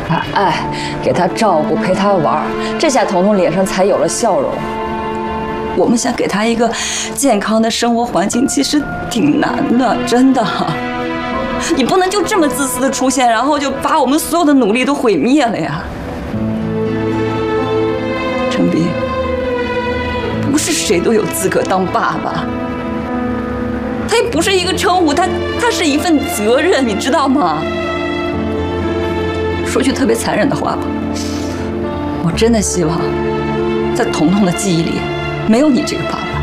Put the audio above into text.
把爱，给他照顾，陪他玩，这下彤彤脸上才有了笑容。我们想给他一个健康的生活环境，其实挺难的，真的。你不能就这么自私的出现，然后就把我们所有的努力都毁灭了呀。程斌，不是谁都有资格当爸爸，他也不是一个称呼，他是一份责任，你知道吗？说句特别残忍的话吧，我真的希望在彤彤的记忆里没有你这个爸爸。